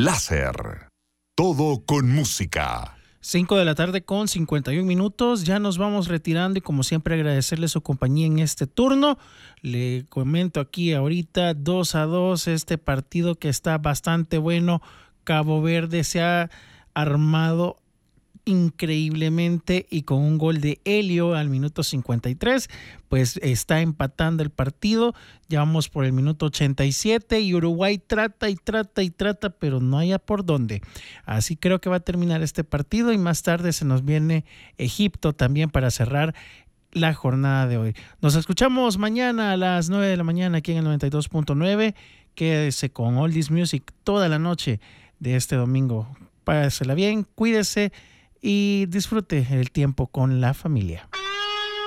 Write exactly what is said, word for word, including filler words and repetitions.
Láser. Todo con música. cinco de la tarde con cincuenta y un minutos. Ya nos vamos retirando y como siempre agradecerle su compañía en este turno. Le comento aquí ahorita dos a dos este partido que está bastante bueno. Cabo Verde se ha armado increíblemente y con un gol de Helio al minuto cincuenta y tres, pues está empatando el partido. Ya vamos por el minuto ochenta y siete y Uruguay trata y trata y trata, pero no haya por dónde. Así creo que va a terminar este partido y más tarde se nos viene Egipto también para cerrar la jornada de hoy. Nos escuchamos mañana a las nueve de la mañana aquí en el noventa y dos punto nueve. Quédese con Oldies Music toda la noche de este domingo. Pásela bien, cuídese y disfrute el tiempo con la familia.